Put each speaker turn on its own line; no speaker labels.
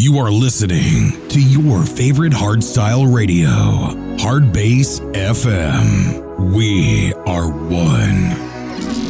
You are listening to your favorite hardstyle radio, Hard Bass FM. We are one.